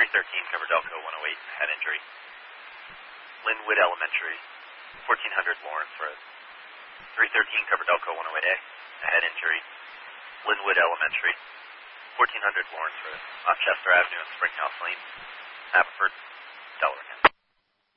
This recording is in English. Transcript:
313, cover Delco 108, head injury. Linwood Elementary, 1400 Lawrence Road. 313, cover Delco 108A, head injury. Linwood Elementary, 1400 Lawrence Road, off Chester Avenue and Springhouse Lane, Haverford.